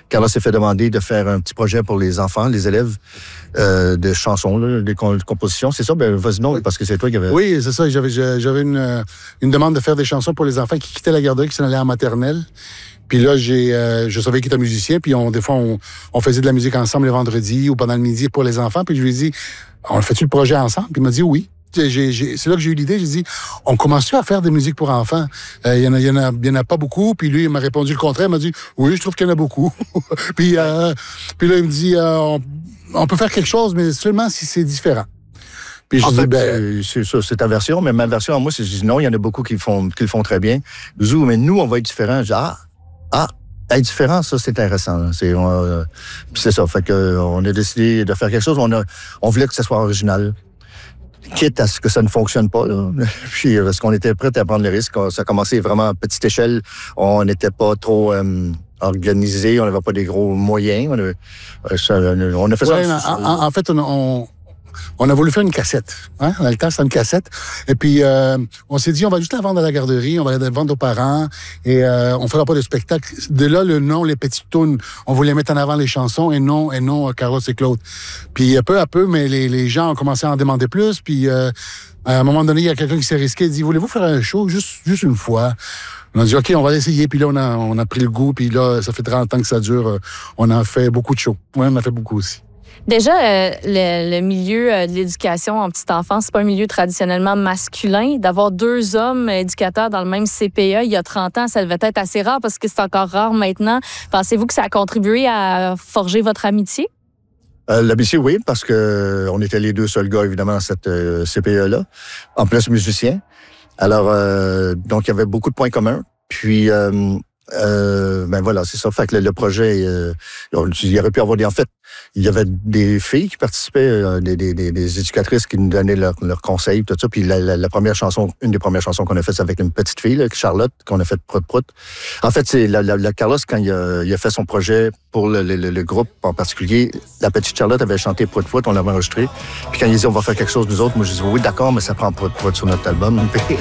Carlos s'est fait demander de faire un petit projet pour les enfants, les élèves, de chansons, là, de compositions. C'est ça? Ben, vas-y, non, parce que c'est toi qui avais... Oui, c'est ça. J'avais une demande de faire des chansons pour les enfants qui quittaient la garderie, qui s'en allaient en maternelle. Puis là, je savais qu'il était musicien, puis des fois, on faisait de la musique ensemble les vendredis ou pendant le midi pour les enfants. Puis je lui ai dit, on fait-tu le projet ensemble? Puis il m'a dit oui. C'est là que j'ai eu l'idée. J'ai dit, on commence-tu à faire des musiques pour enfants? Il y en a pas beaucoup. Puis lui, il m'a répondu le contraire. Il m'a dit, oui, je trouve qu'il y en a beaucoup. puis là, il me dit, on peut faire quelque chose, mais seulement si c'est différent. Puis je dis, c'est ça, c'est ta version, mais ma version à moi, c'est que je dis non, il y en a beaucoup qui le font très bien. Zou, mais nous, on va être différents. Je dis, être différent, ça, c'est intéressant. Là. C'est ça. Fait que on a décidé de faire quelque chose. On voulait que ça soit original. Quitte à ce que ça ne fonctionne pas. Là. Puis, parce qu'on était prêts à prendre le risque. Ça a commencé vraiment à petite échelle. On n'était pas trop organisé. On n'avait pas des gros moyens. On a fait ça. En fait, on a voulu faire une cassette. Hein? Dans le temps, c'était une cassette. Et puis, on s'est dit, on va juste la vendre à la garderie, on va la vendre aux parents, et on fera pas de spectacle. De là, le nom, les petites tounes, on voulait mettre en avant les chansons, et non Carlos et Claude. Puis, peu à peu, mais les gens ont commencé à en demander plus, puis à un moment donné, il y a quelqu'un qui s'est risqué, il dit, voulez-vous faire un show juste une fois? On a dit, OK, on va l'essayer. Puis là, on a pris le goût, puis là, ça fait 30 ans que ça dure. On a fait beaucoup de shows. Oui, on en a fait beaucoup aussi. Déjà, le milieu de l'éducation en petite enfance, c'est pas un milieu traditionnellement masculin. D'avoir 2 hommes éducateurs dans le même CPE il y a 30 ans, ça devait être assez rare parce que c'est encore rare maintenant. Pensez-vous que ça a contribué à forger votre amitié? L'amitié, oui, parce que on était les 2 seuls gars, évidemment, dans cette CPE-là. En plus, musiciens. Alors, donc, il y avait beaucoup de points communs. Puis... ben voilà, c'est ça. Fait que le projet, il y aurait pu avoir en fait, il y avait des filles qui participaient, des éducatrices qui nous donnaient leurs conseils, tout ça. Puis la première chanson, une des premières chansons qu'on a faites, c'est avec une petite fille, là, Charlotte, qu'on a fait Prout Prout. En fait, c'est la Carlos, quand il a fait son projet pour le groupe en particulier, la petite Charlotte avait chanté Prout Prout, on l'avait enregistré. Puis quand il dit on va faire quelque chose nous autres, moi je dis oui, d'accord, mais ça prend Prout Prout sur notre album.